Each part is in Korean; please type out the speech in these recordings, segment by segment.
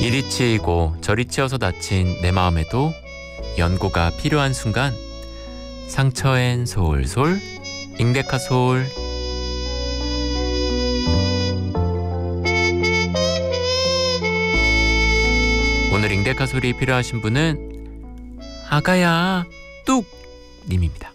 이리 치이고 저리 치여서 다친 내 마음에도 연고가 필요한 순간 상처엔 솔솔 잉데카솔. 오늘 잉데카솔이 필요하신 분은 아가야 뚝 님입니다.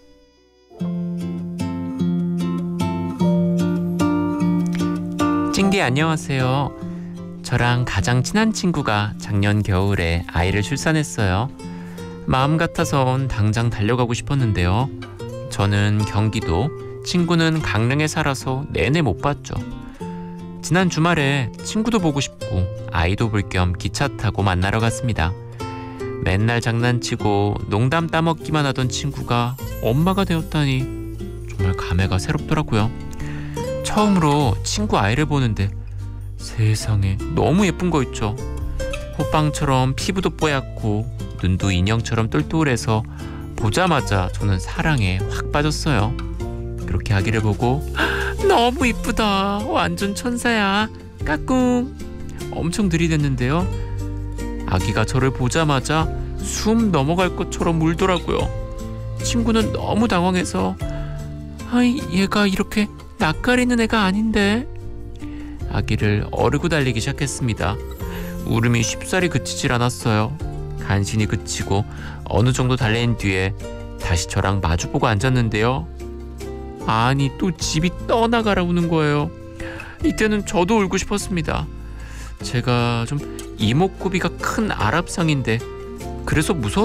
찡디 안녕하세요. 저랑 가장 친한 친구가 작년 겨울에 아이를 출산했어요. 마음 같아선 당장 달려가고 싶었는데요. 저는 경기도, 친구는 강릉에 살아서 내내 못 봤죠. 지난 주말에 친구도 보고 싶고 아이도 볼 겸 기차 타고 만나러 갔습니다. 맨날 장난치고 농담 따먹기만 하던 친구가 엄마가 되었다니 정말 감회가 새롭더라고요. 처음으로 친구 아이를 보는데 세상에 너무 예쁜 거 있죠. 호빵처럼 피부도 뽀얗고 눈도 인형처럼 똘똘해서 보자마자 저는 사랑에 확 빠졌어요. 그렇게 아기를 보고 너무 이쁘다, 완전 천사야, 까꿍 엄청 들이댔는데요. 아기가 저를 보자마자 숨 넘어갈 것처럼 울더라고요. 친구는 너무 당황해서 아이, 얘가 이렇게 낯가리는 애가 아닌데, 아기를 어르고 달리기 시작했습니다. 울음이 쉽사리 그치질 않았어요. 간신히 그치고 어느 정도 달래인 뒤에 다시 저랑 마주보고 앉았는데요. 아니, 또 집이 떠나가라 우는 거예요. 이때는 저도 울고 싶었습니다. 제가 좀 이목구비가 큰 아랍상인데 그래서 무서웠